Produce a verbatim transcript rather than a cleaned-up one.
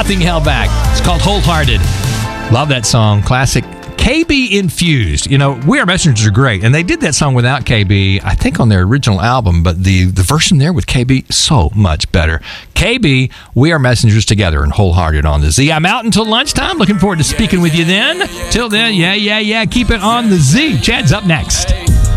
Nothing Held Back. It's called Wholehearted. Love that song. Classic. K B Infused. You know, We Are Messengers are great, and they did that song without K B, I think, on their original album, but the, the version there with K B, so much better. K B, We Are Messengers together and Wholehearted on the Z. I'm out until lunchtime. Looking forward to speaking with you then. Till then, yeah, yeah, yeah, keep it on the Z. Chad's up next.